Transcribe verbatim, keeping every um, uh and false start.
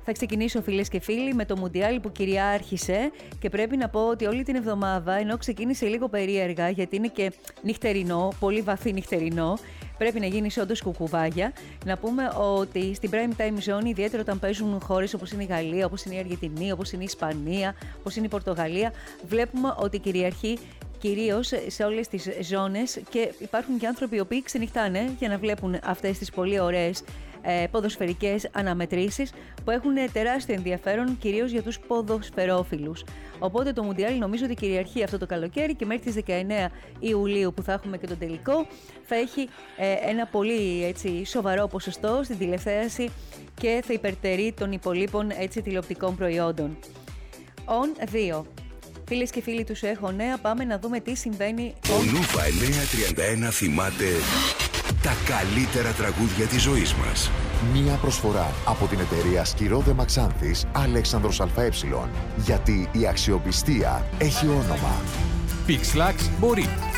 Θα ξεκινήσω, φίλες και φίλοι, με το Μουντιάλ που κυριάρχησε και πρέπει να πω ότι όλη την εβδομάδα, ενώ ξεκίνησε λίγο περίεργα, γιατί είναι και νυχτερινό, πολύ βαθύ νυχτερινό, πρέπει να γίνει όντως κουκουβάγια. Να πούμε ότι στην prime time zone, ιδιαίτερα όταν παίζουν χώρες όπως είναι η Γαλλία, όπως είναι η Αργεντινή, όπως είναι η Ισπανία, όπως είναι η Πορτογαλία, βλέπουμε ότι κυριαρχεί κυρίως σε όλες τις ζώνες και υπάρχουν και άνθρωποι οι οποίοι ξενυχτάνε για να βλέπουν αυτές τις πολύ ωραίες ε, ποδοσφαιρικές αναμετρήσεις που έχουν τεράστιο ενδιαφέρον κυρίως για τους ποδοσφαιρόφιλους. Οπότε το Μουντιάλ νομίζω ότι κυριαρχεί αυτό το καλοκαίρι και μέχρι τις δεκαεννέα Ιουλίου που θα έχουμε και τον τελικό θα έχει ε, ένα πολύ έτσι, σοβαρό ποσοστό στην τηλεθέαση και θα υπερτερεί των υπολείπων έτσι, τηλεοπτικών προϊόντων. On δύο. Φίλες και φίλοι, τους έχω νέα. Πάμε να δούμε τι συμβαίνει. Ο Νούφα εννιακόσια τριάντα ένα θυμάται τα καλύτερα τραγούδια της ζωής μας. Μία προσφορά από την εταιρεία Σκυρόδε Μαξάνθης Αλέξανδρος ΑΕ. Γιατί η αξιοπιστία έχει όνομα. Pixlax μπορεί.